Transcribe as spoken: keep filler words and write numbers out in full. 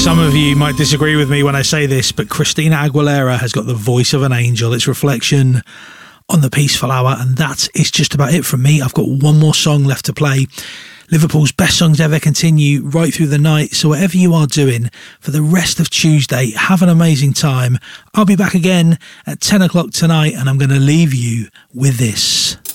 Some of you might disagree with me when I say this, but Christina Aguilera has got the voice of an angel. It's Reflection on the Peaceful Hour, and that is just about it from me. I've got one more song left to play. Liverpool's best songs ever continue right through the night, so whatever you are doing for the rest of Tuesday, have an amazing time. I'll be back again at ten o'clock tonight, and I'm going to leave you with this.